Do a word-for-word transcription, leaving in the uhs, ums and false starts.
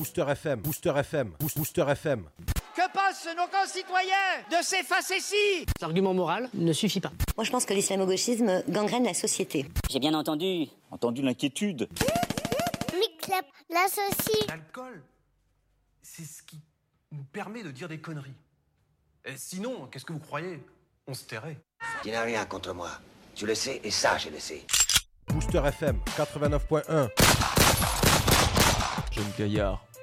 Booster F M, Booster F M, Booster F M. Que pensent nos concitoyens de ces facéties? L'argument moral ne suffit pas. Moi, je pense que l'islamo-gauchisme gangrène la société. J'ai bien entendu. Entendu l'inquiétude. Miclep, l'associe. L'alcool, c'est ce qui nous permet de dire des conneries. Et sinon, qu'est-ce que vous croyez? On se tairait. Tu n'as rien contre moi. Tu le sais, et ça, je le sais. Booster F M, quatre-vingt-neuf point un. Jeune Gaillard.